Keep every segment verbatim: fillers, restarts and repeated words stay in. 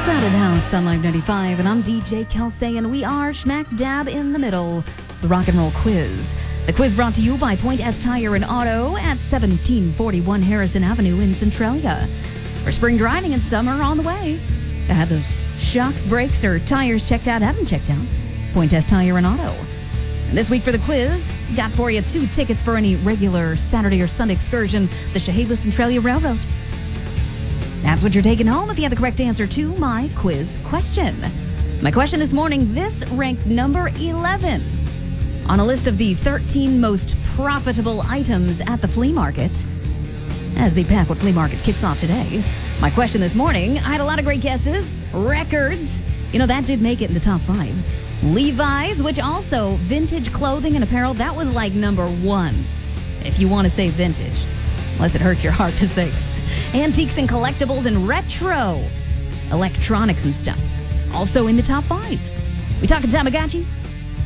Crowded House on Live ninety-five, and I'm D J Kelsey, and we are smack dab in the middle, the rock and roll quiz. The quiz brought to you by Point S Tire and Auto at seventeen forty-one Harrison Avenue in Centralia. For spring driving and summer on the way. To have those shocks, brakes, or tires checked out, haven't checked out. Point S Tire and Auto. And this week for the quiz, got for you two tickets for any regular Saturday or Sunday excursion, the Chehalis Centralia Railroad. That's what you're taking home if you have the correct answer to my quiz question. My question this morning, this ranked number eleven on a list of the thirteen most profitable items at the flea market. As the Packwood Flea Market kicks off today, my question this morning, I had a lot of great guesses. Records, you know, that did make it in the top five. Levi's, which also vintage clothing and apparel, that was like number one, if you want to say vintage, unless it hurts your heart to say it. Antiques and collectibles and retro electronics and stuff, also in the top five. We talking Tamagotchis?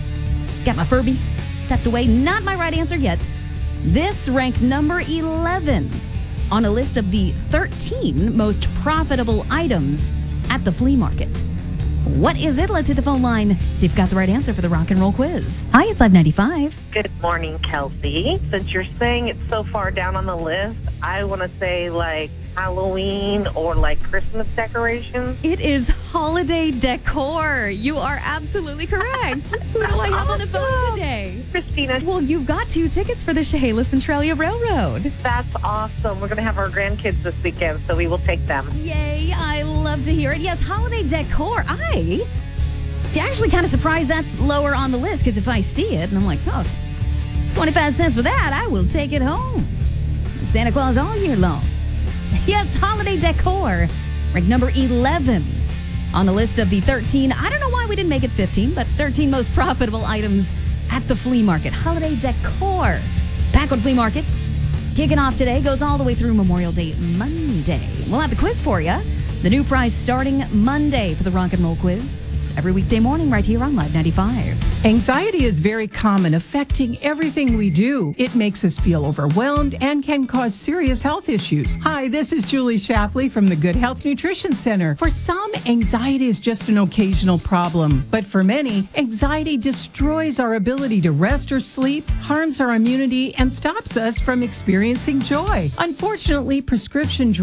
Got my Furby tucked away. Not my right answer yet. This ranked number eleven on a list of the thirteen most profitable items at the flea market. What is it? Let's hit the phone line. See if you've got the right answer for the rock and roll quiz. Hi, it's Live ninety-five. Good morning, Kelsey. Since you're saying it's so far down on the list, I want to say like Halloween or like Christmas decorations. It is holiday decor. You are absolutely correct. Who do I have on the phone today? Christina. Well, you've got two tickets for the Chehalis Centralia Railroad. That's awesome. We're going to have our grandkids this weekend, so we will take them. Yay, I love to hear it. Yes, holiday decor. I actually kind of surprised that's lower on the list, because if I see it and I'm like, oh, it's twenty-five cents for that, I will take it home. Santa Claus all year long. Yes, holiday decor, ranked number eleven on the list of the thirteen. I don't know why we didn't make it fifteen, but thirteen most profitable items at the flea market. Holiday decor. Packwood Flea Market kicking off today, goes all the way through Memorial Day Monday. We'll have the quiz for you. The new prize starting Monday for the rock and roll quiz. It's every weekday morning right here on Live ninety-five. Anxiety is very common, affecting everything we do. It makes us feel overwhelmed and can cause serious health issues. Hi, this is Julie Shapley from the Good Health Nutrition Center. For some, anxiety is just an occasional problem. But for many, anxiety destroys our ability to rest or sleep, harms our immunity, and stops us from experiencing joy. Unfortunately, prescription